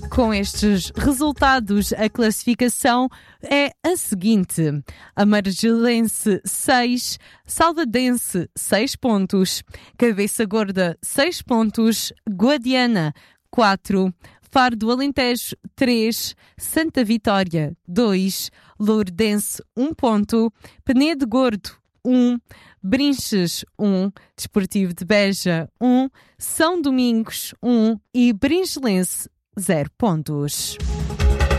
Com estes resultados, a classificação é a seguinte: Amargelense 6, Salvadense 6 pontos, Cabeça Gorda 6 pontos, Guadiana 4, Faro do Alentejo 3, Santa Vitória 2, Lourdense 1 ponto, Penedo Gordo 1, Brinches 1, Desportivo de Beja 1, São Domingos 1 e Bringelense 0 pontos.